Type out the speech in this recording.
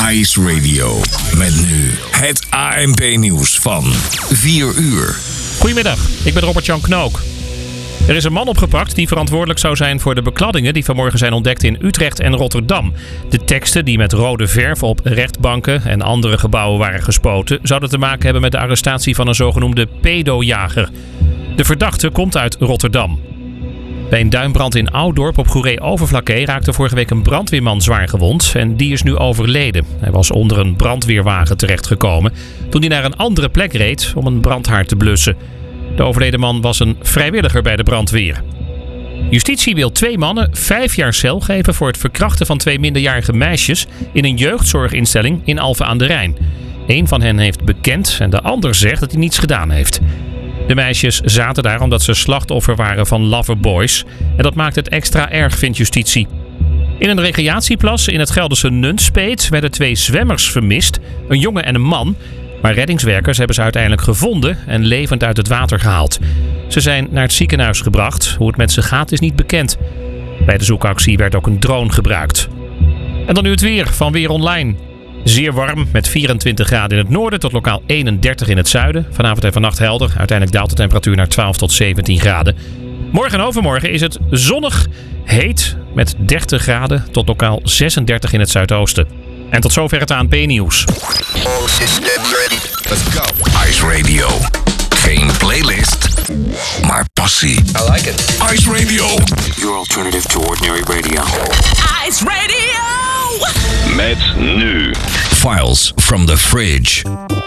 Ice Radio. Met nu het ANP-nieuws van 4 uur. Goedemiddag, ik ben Robert-Jan Knook. Er is een man opgepakt die verantwoordelijk zou zijn voor de bekladdingen die vanmorgen zijn ontdekt in Utrecht en Rotterdam. De teksten die met rode verf op rechtbanken en andere gebouwen waren gespoten, zouden te maken hebben met de arrestatie van een zogenoemde pedojager. De verdachte komt uit Rotterdam. Bij een duinbrand in Oudorp op Goeree-Overflakkee raakte vorige week een brandweerman zwaar gewond en die is nu overleden. Hij was onder een brandweerwagen terechtgekomen toen hij naar een andere plek reed om een brandhaard te blussen. De overleden man was een vrijwilliger bij de brandweer. Justitie wil 2 mannen 5 jaar cel geven voor het verkrachten van 2 minderjarige meisjes in een jeugdzorginstelling in Alphen aan de Rijn. Eén van hen heeft bekend en de ander zegt dat hij niets gedaan heeft. De meisjes zaten daar omdat ze slachtoffer waren van loverboys. En dat maakt het extra erg, vindt justitie. In een recreatieplas in het Gelderse Nunspeet werden 2 zwemmers vermist. Een jongen en een man. Maar reddingswerkers hebben ze uiteindelijk gevonden en levend uit het water gehaald. Ze zijn naar het ziekenhuis gebracht. Hoe het met ze gaat is niet bekend. Bij de zoekactie werd ook een drone gebruikt. En dan nu het weer van Weer Online. Zeer warm met 24 graden in het noorden tot lokaal 31 in het zuiden. Vanavond en vannacht helder. Uiteindelijk daalt de temperatuur naar 12 tot 17 graden. Morgen en overmorgen is het zonnig, heet met 30 graden tot lokaal 36 in het zuidoosten. En tot zover het ANP-nieuws. Let's go. Ice Radio. Geen playlist, maar passie. I like it. Ice Radio. Your alternative to ordinary radio. Ice Radio! Met nu Files from the Fridge.